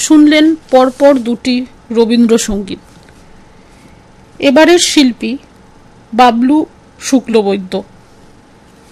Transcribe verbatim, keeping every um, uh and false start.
শুনলেন পরপর দুটি রবীন্দ্রসঙ্গীত। এবারের শিল্পী বাবলু শুক্লবৈদ্য।